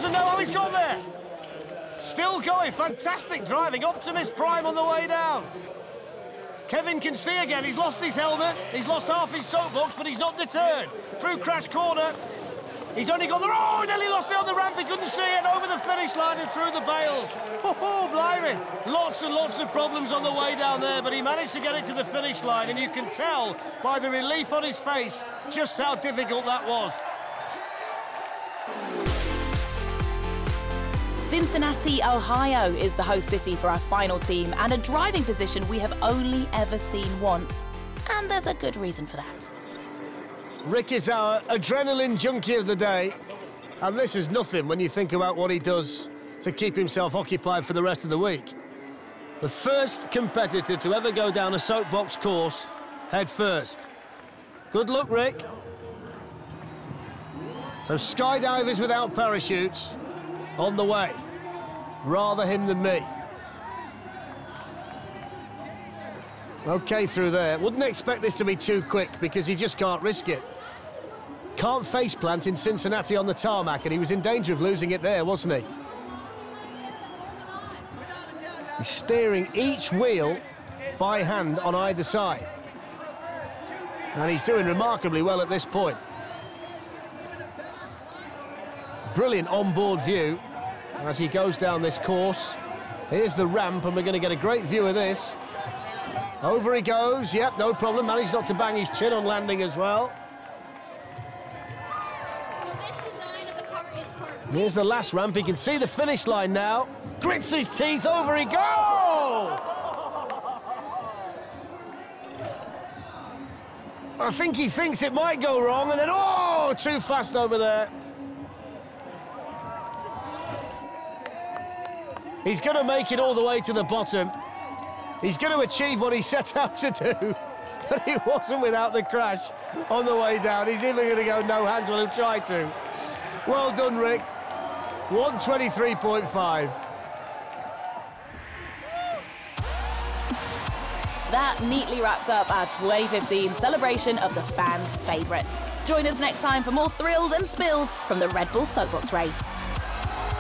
doesn't know how he's got there. Still going, fantastic driving, Optimus Prime on the way down. Kevin can see again, he's lost his helmet, he's lost half his soapbox, but he's not deterred. Through Crash Corner, he's only got the... Oh, nearly lost it on the ramp, he couldn't see it, over the finish line and through the bales. Oh, blimey. Lots and lots of problems on the way down there, but he managed to get it to the finish line, and you can tell by the relief on his face just how difficult that was. Cincinnati, Ohio is the host city for our final team, and a driving position we have only ever seen once. And there's a good reason for that. Rick is our adrenaline junkie of the day, and this is nothing when you think about what he does to keep himself occupied for the rest of the week. The first competitor to ever go down a soapbox course head first. Good luck, Rick. So skydivers without parachutes on the way. Rather him than me. OK through there. Wouldn't expect this to be too quick because he just can't risk it. Can't face plant in Cincinnati on the tarmac, and he was in danger of losing it there, wasn't he? He's steering each wheel by hand on either side. And he's doing remarkably well at this point. Brilliant onboard view as he goes down this course. Here's the ramp, and we're going to get a great view of this. Over he goes, yep, no problem. Managed not to bang his chin on landing as well. And here's the last ramp. He can see the finish line now. Grits his teeth, over he goes! I think he thinks it might go wrong, and then, oh, too fast over there. He's going to make it all the way to the bottom. He's going to achieve what he set out to do, but he wasn't without the crash on the way down. He's even going to go no hands, well, he'll try to. Well done, Rick. 123.5. That neatly wraps up our 2015 celebration of the fans' favourites. Join us next time for more thrills and spills from the Red Bull Soapbox race.